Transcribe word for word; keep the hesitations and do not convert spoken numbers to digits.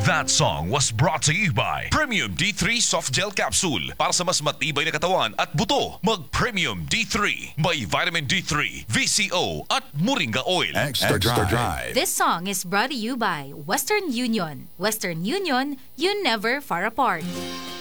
That song was brought to you by Premium D three Soft Gel Capsule. Para sa mas matibay na katawan at buto, mag-Premium D three. May vitamin D three, V C O at Moringa Oil. Extra, Extra Dry. This song is brought to you by Western Union. Western Union, you never far apart.